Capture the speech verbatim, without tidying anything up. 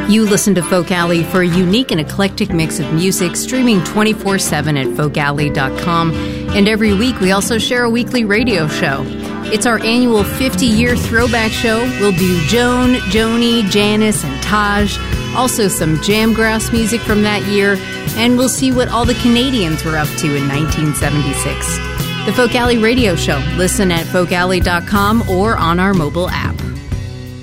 You listen to Folk Alley for a unique and eclectic mix of music, streaming twenty-four seven at folk alley dot com. And every week, we also share a weekly radio show. It's our annual fifty-year throwback show. We'll do Joan, Joni, Janice, and Taj. Also some Jamgrass music from that year. And we'll see what all the Canadians were up to in nineteen seventy-six. The Folk Alley Radio Show. Listen at folk alley dot com or on our mobile app.